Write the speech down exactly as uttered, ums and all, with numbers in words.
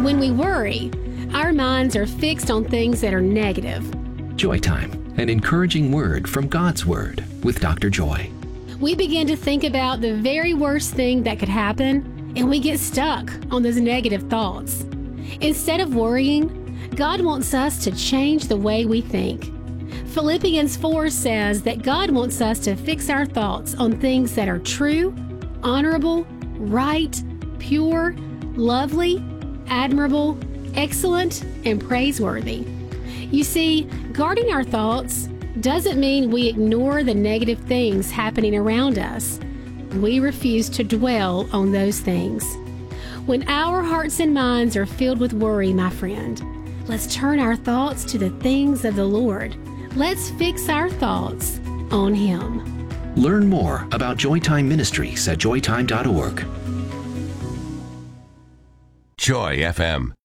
When we worry, our minds are fixed on things that are negative. Joy Time, an encouraging word from God's Word with Doctor Joy. We begin to think about the very worst thing that could happen, and we get stuck on those negative thoughts. Instead of worrying, God wants us to change the way we think. Philippians four says that God wants us to fix our thoughts on things that are true, honorable, right, pure, lovely, admirable, excellent, and praiseworthy. You see, guarding our thoughts doesn't mean we ignore the negative things happening around us. We refuse to dwell on those things. When our hearts and minds are filled with worry, my friend, let's turn our thoughts to the things of the Lord. Let's fix our thoughts on Him. Learn more about Joy Time Ministries at joy time dot org. Joy F M.